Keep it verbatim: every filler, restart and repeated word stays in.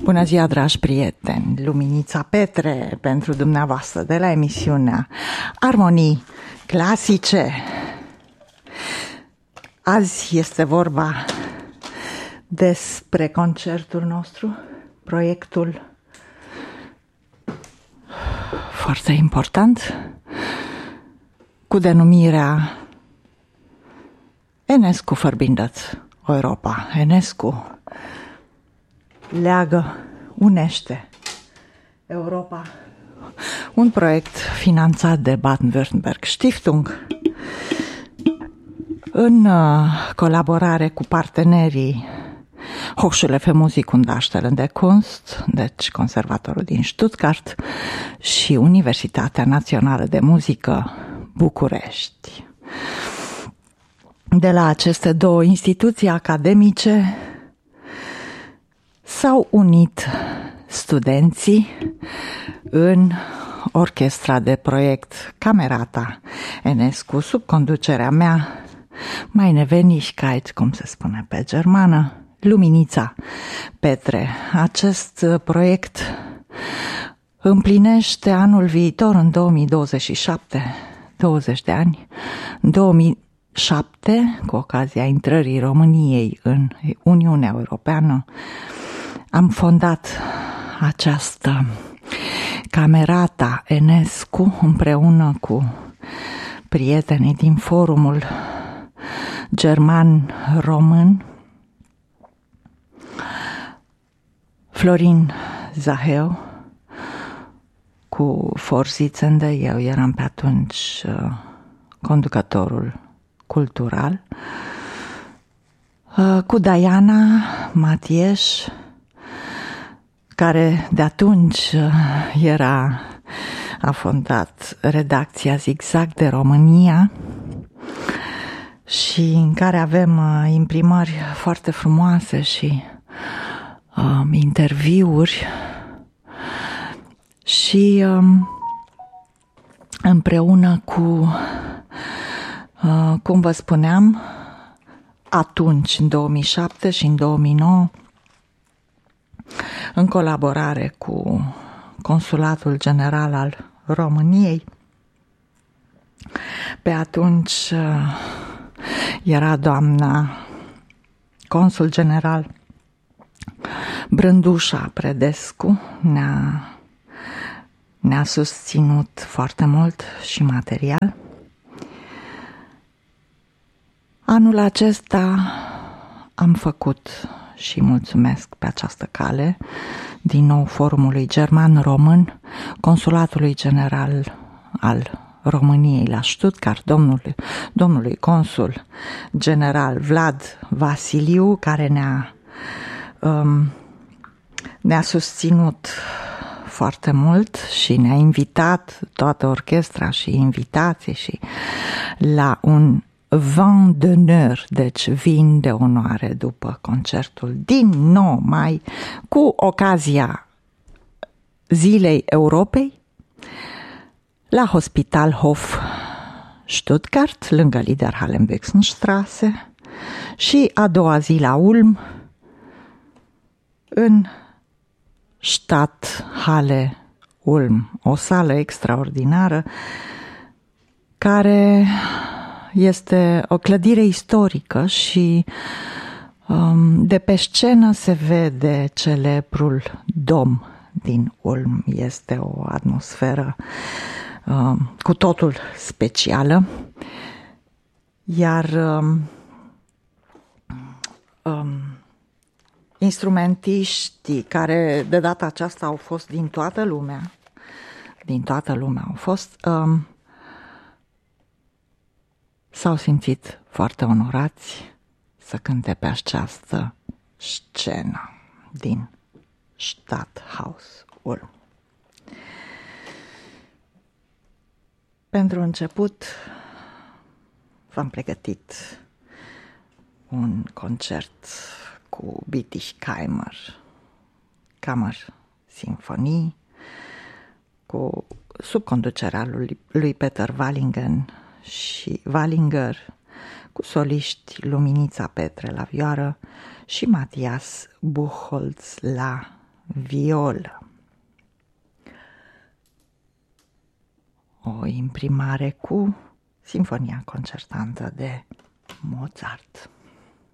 Bună ziua, dragi prieteni! Luminița Petre pentru dumneavoastră de la emisiunea Armonii Clasice. Azi este vorba despre concertul nostru, proiectul foarte important cu denumirea Enescu verbindet Europa. Enescu leagă, unește Europa. Un proiect finanțat de Baden-Württemberg Stiftung în colaborare cu partenerii Hochschule für Musik und Darstellende Kunst, deci Conservatorul din Stuttgart, și Universitatea Națională de Muzică București. De la aceste două instituții academice s-au unit studenții în orchestra de proiect Camerata Enescu, sub conducerea mea, Meine Wenigkeit, cum se spune pe germană, Luminița Petre. Acest proiect împlinește anul viitor, în două mii douăzeci și șapte, douăzeci de ani. În două mii șapte, cu ocazia intrării României în Uniunea Europeană, am fondat această Camerata Enescu împreună cu prietenii din forumul german-român, Florin Zaheu, cu Vorsitzende, eu eram pe atunci uh, conducătorul cultural, uh, cu Diana Matieș, care de atunci uh, era, a fondat redacția Zigzag de România și în care avem uh, imprimări foarte frumoase și uh, interviuri și uh, împreună cu, uh, cum vă spuneam, atunci, în două mii șapte și în două mii nouă, în colaborare cu Consulatul General al României, pe atunci uh, era doamna consul general Brândușa Predescu, ne-a, ne-a susținut foarte mult și material. Anul acesta am făcut și mulțumesc pe această cale din nou Forumului German-Român, Consulatului General al României la Stuttgart, domnului, domnului consul general Vlad Vasiliu, care ne-a um, ne-a susținut foarte mult și ne-a invitat, toată orchestra și invitații, și la un vin d'honneur, deci vin de onoare după concertul din nouă mai, cu ocazia Zilei Europei, la Hospitalhof Stuttgart, lângă Liederhallen-Büchsenstraße, și a doua zi la Ulm, în Stadthalle Ulm, o sală extraordinară care este o clădire istorică și um, de pe scenă se vede celebrul dom din Ulm. Este o atmosferă um, cu totul specială, iar um, um, instrumentiștii, care de data aceasta au fost din toată lumea, din toată lumea au fost, um, s-au simțit foarte onorați să cânte pe această scenă din Stadthaus Ulm. Pentru început v-am pregătit un concert cu Bietigheimer Kammer Sinfonii, cu sub conducerea lui, lui Peter Wallingen și Wallinger, cu soliști Luminița Petre la vioară și Matthias Buchholz la violă. O imprimare cu Sinfonia concertantă de Mozart.